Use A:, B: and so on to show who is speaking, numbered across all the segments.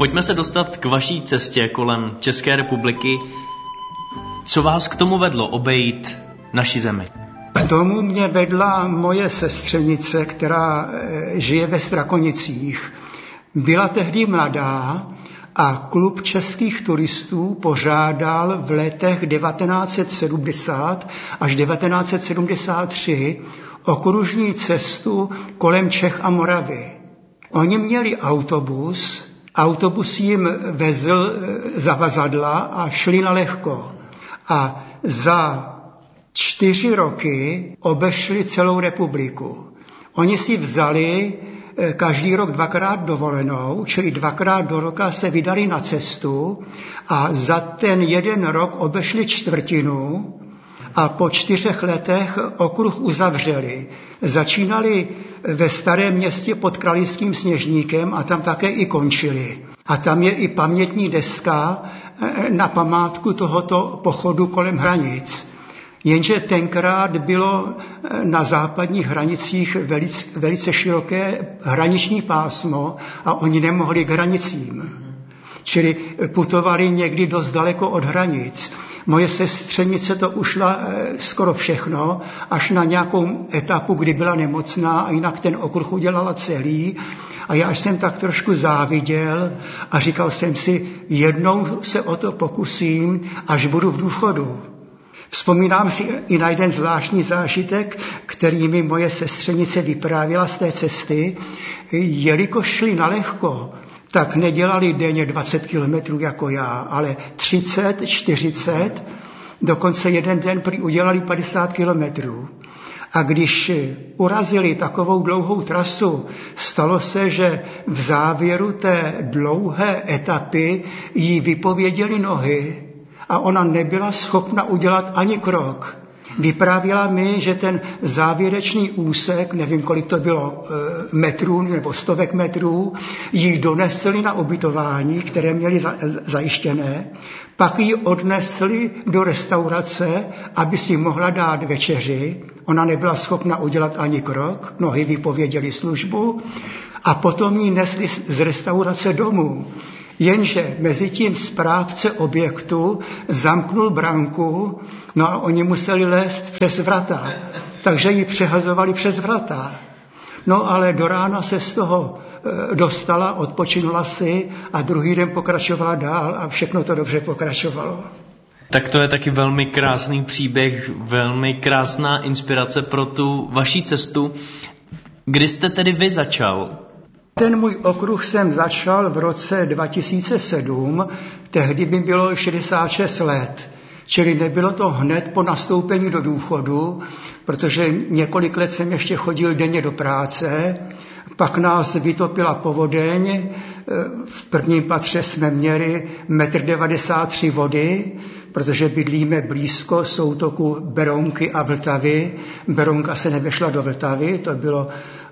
A: Pojďme se dostat k vaší cestě kolem České republiky. Co vás k tomu vedlo obejít naši zemi?
B: K tomu mě vedla moje sestřenice, která žije ve Strakonicích. Byla tehdy mladá a klub českých turistů pořádal v letech 1970 až 1973 okružní cestu kolem Čech a Moravy. Oni měli autobus jim vezl zavazadla a šli na lehko. A za 4 roky obešli celou republiku. Oni si vzali každý rok 2krát dovolenou, čili 2krát do roka se vydali na cestu a za ten 1 rok obešli čtvrtinu a po 4 letech okruh uzavřeli. Začínali ve Starém Městě pod Kralickým Sněžníkem a tam také i končili. A tam je i pamětní deska na památku tohoto pochodu kolem hranic. Jenže tenkrát bylo na západních hranicích velice široké hraniční pásmo a oni nemohli k hranicím. Čili putovali někdy dost daleko od hranic. Moje sestřenice to ušla skoro všechno, až na nějakou etapu, kdy byla nemocná a jinak ten okruh udělala celý. A já jsem tak trošku záviděl a říkal jsem si, jednou se o to pokusím, až budu v důchodu. Vzpomínám si i na jeden zvláštní zážitek, který mi moje sestřenice vyprávěla z té cesty. Jelikož šli na lehko, tak nedělali denně 20 kilometrů jako já, ale 30, 40, dokonce jeden den udělali 50 kilometrů. A když urazili takovou dlouhou trasu, stalo se, že v závěru té dlouhé etapy jí vypověděly nohy a ona nebyla schopna udělat ani krok. Vyprávěla mi, že ten závěrečný úsek, nevím, kolik to bylo metrů nebo stovek metrů, jí donesli na ubytování, které měli zajištěné, pak ji odnesli do restaurace, aby si mohla dát večeři. Ona nebyla schopna udělat ani krok, nohy vypověděly službu a potom ji nesli z restaurace domů. Jenže mezi tím správce objektu zamknul branku, no a oni museli lézt přes vrata, takže ji přehazovali přes vrata. No ale do rána se z toho dostala, odpočinula si a druhý den pokračovala dál a všechno to dobře pokračovalo.
A: Tak to je taky velmi krásný příběh, velmi krásná inspirace pro tu vaši cestu. Kdy jste tedy vy začal?
B: Ten můj okruh jsem začal v roce 2007, tehdy by bylo 66 let. Čili nebylo to hned po nastoupení do důchodu, protože několik let jsem ještě chodil denně do práce, pak nás vytopila povodeň, v prvním patře jsme měli 1,93 m vody, protože bydlíme blízko soutoku Berounky a Vltavy. Berounka se nevešla do Vltavy, to bylo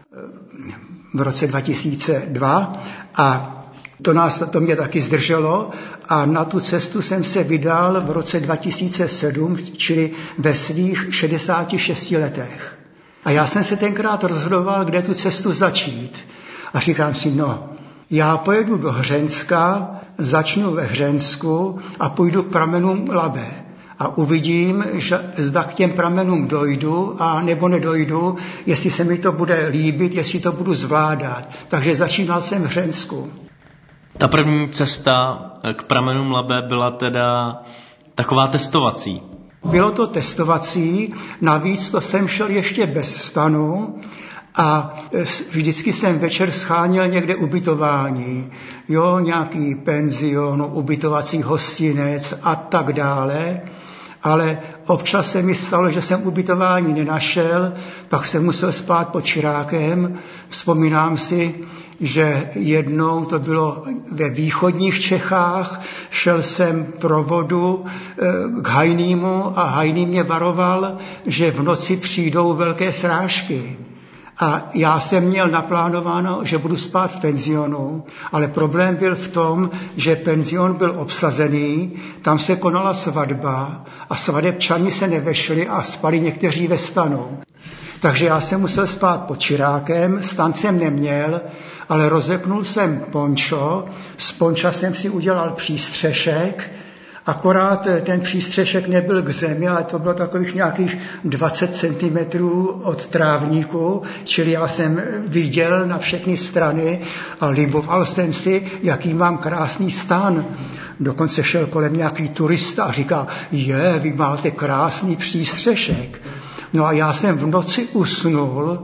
B: v roce 2002 a to mě taky zdrželo a na tu cestu jsem se vydal v roce 2007, čili ve svých 66 letech. A já jsem se tenkrát rozhodoval, kde tu cestu začít. A říkám si, já pojedu do Hřenska, začnu ve Hřensku a půjdu k pramenům Labe. A uvidím, že zda k těm pramenům dojdu a nebo nedojdu, jestli se mi to bude líbit, jestli to budu zvládat. Takže začínal jsem v Hřensku.
A: Ta první cesta k pramenům Labe byla teda taková testovací.
B: Bylo to testovací, navíc to jsem šel ještě bez stanu a vždycky jsem večer scháněl někde ubytování. Nějaký penzion, ubytovací hostinec a tak dále. Ale občas se mi stalo, že jsem ubytování nenašel, pak jsem musel spát pod čirákem. Vzpomínám si, že jednou to bylo ve východních Čechách, šel jsem pro vodu k Hajnýmu a Hajný mě varoval, že v noci přijdou velké srážky. A já jsem měl naplánováno, že budu spát v penzionu, ale problém byl v tom, že penzion byl obsazený, tam se konala svatba a svadebčani se nevešli a spali někteří ve stanu. Takže já jsem musel spát pod čirákem, stan jsem neměl, ale rozepnul jsem pončo, z ponča jsem si udělal přístřešek, akorát ten přístřešek nebyl k zemi, ale to bylo takových nějakých 20 cm od trávníku, čili já jsem viděl na všechny strany a liboval jsem si, jaký mám krásný stan. Dokonce šel kolem nějaký turista a říká, vy máte krásný přístřešek. No a já jsem v noci usnul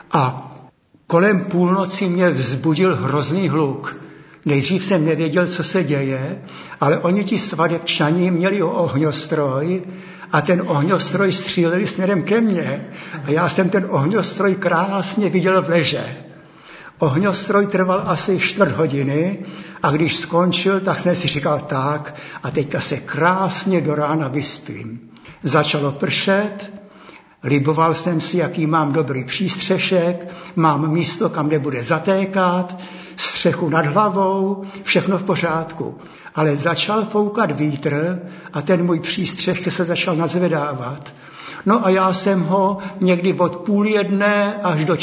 B: a kolem půlnoci mě vzbudil hrozný hluk. Nejdřív jsem nevěděl, co se děje, ale oni ti svadebčani měli ohňostroj a ten ohňostroj stříleli směrem ke mně. A já jsem ten ohňostroj krásně viděl v leže. Ohňostroj trval asi 4 hodiny a když skončil, tak jsem si říkal tak a teďka se krásně do rána vyspím. Začalo pršet, liboval jsem si, jaký mám dobrý přístřešek, mám místo, kam nebude zatékat, střechu nad hlavou, všechno v pořádku. Ale začal foukat vítr a ten můj přístřešek se začal nazvedávat. No a já jsem ho někdy od 12:30 až do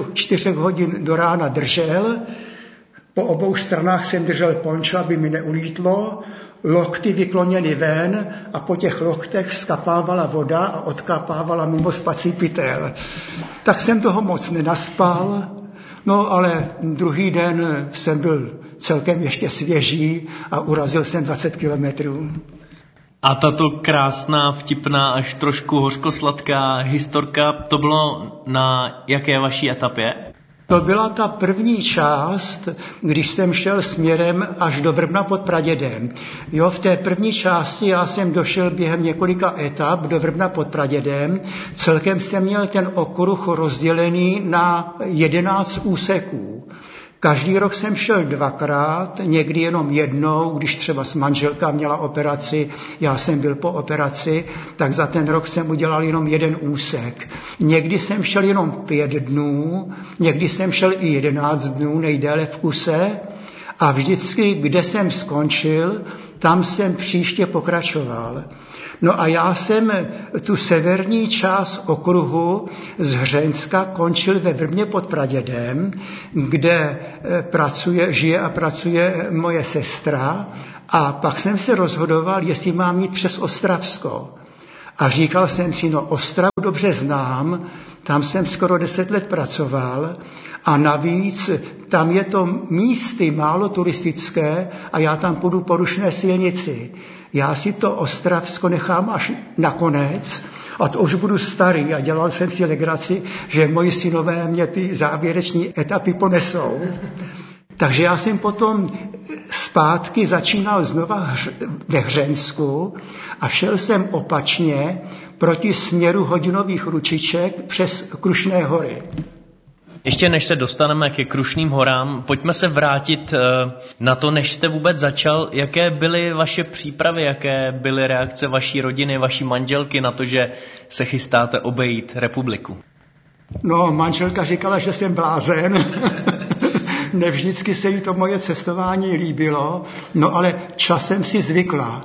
B: 4 hodin do rána držel. Po obou stranách jsem držel pončo, aby mi neulítlo, lokty vykloněny ven a po těch loktech skapávala voda a odkapávala mimo spací pytel. Tak jsem toho moc nenaspal, no ale druhý den jsem byl celkem ještě svěží a urazil jsem 20 kilometrů.
A: A tato krásná, vtipná, až trošku hořkosladká historka, to bylo na jaké vaší etapě?
B: To byla ta první část, když jsem šel směrem až do Vrbna pod Pradědem. V té první části já jsem došel během několika etap do Vrbna pod Pradědem. Celkem jsem měl ten okruh rozdělený na 11 úseků. Každý rok jsem šel 2krát, někdy jenom jednou, když třeba manželka měla operaci, já jsem byl po operaci, tak za ten rok jsem udělal jenom 1 úsek. Někdy jsem šel jenom 5 dnů, někdy jsem šel i 11 dnů, nejdéle v kuse a vždycky, kde jsem skončil, tam jsem příště pokračoval. No a já jsem tu severní část okruhu z Hřenska končil ve Vrbně pod Pradědem, kde žije a pracuje moje sestra a pak jsem se rozhodoval, jestli mám jít přes Ostravsko. A říkal jsem si, Ostravu dobře znám, tam jsem skoro 10 let pracoval a navíc tam je to místy málo turistické a já tam půjdu po rušné silnici. Já si to Ostravsko nechám až nakonec a to už budu starý a dělal jsem si legraci, že moji synové mě ty závěreční etapy ponesou. Takže já jsem potom zpátky začínal znova ve Hřensku a šel jsem opačně proti směru hodinových ručiček přes Krušné hory.
A: Ještě než se dostaneme ke Krušným horám, pojďme se vrátit na to, než jste vůbec začal. Jaké byly vaše přípravy, jaké byly reakce vaší rodiny, vaší manželky na to, že se chystáte obejít republiku?
B: Manželka říkala, že jsem blázen. Nevždycky se jí to moje cestování líbilo, ale časem si zvykla.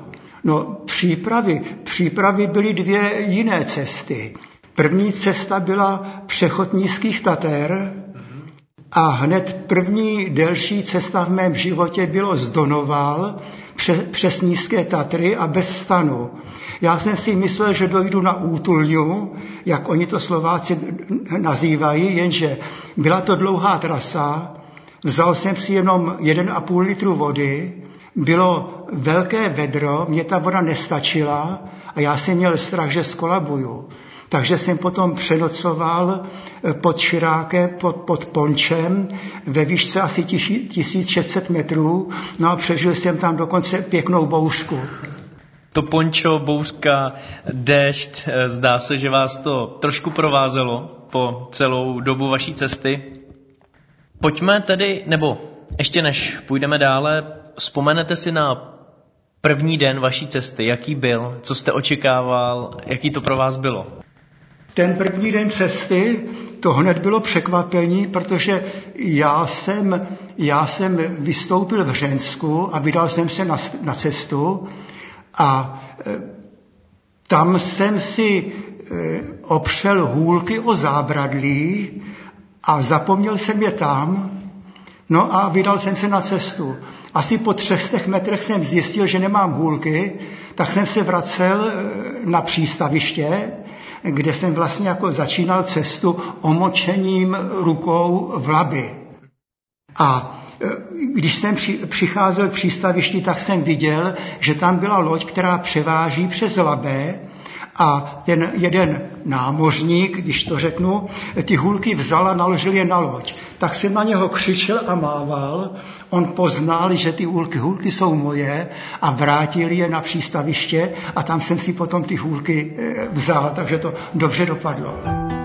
B: Přípravy byly 2 jiné cesty. První cesta byla přechod Nízkých Tater a hned první delší cesta v mém životě bylo z Donoval přes Nízké Tatry a bez stanu. Já jsem si myslel, že dojdu na útulňu, jak oni to Slováci nazývají, jenže byla to dlouhá trasa, vzal jsem si jenom 1,5 litru vody, bylo velké vedro, mě ta voda nestačila a já jsem měl strach, že skolabuju. Takže jsem potom přenocoval pod širákem, pod pončem ve výšce asi 1600 metrů, a přežil jsem tam dokonce pěknou bouřku.
A: To pončo, bouřka, déšť, zdá se, že vás to trošku provázelo po celou dobu vaší cesty. Pojďme tedy, nebo ještě než půjdeme dále, vzpomenete si na první den vaší cesty, jaký byl, co jste očekával, jaký to pro vás bylo?
B: Ten první den cesty, to hned bylo překvapení, protože já jsem vystoupil v Hřensku a vydal jsem se na cestu a tam jsem si opřel hůlky o zábradlí a zapomněl jsem je tam, no a vydal jsem se na cestu. Asi po 300 metrech jsem zjistil, že nemám hůlky, tak jsem se vracel na přístaviště, kde jsem vlastně jako začínal cestu omočením rukou v Labi. A když jsem přicházel k přístavišti, tak jsem viděl, že tam byla loď, která převáží přes Labé, a ten jeden námořník, když to řeknu, ty hůlky vzal a naložil je na loď. Tak jsem na něho křičel a mával, on poznal, že ty hůlky jsou moje a vrátil je na přístaviště a tam jsem si potom ty hůlky vzal, takže to dobře dopadlo.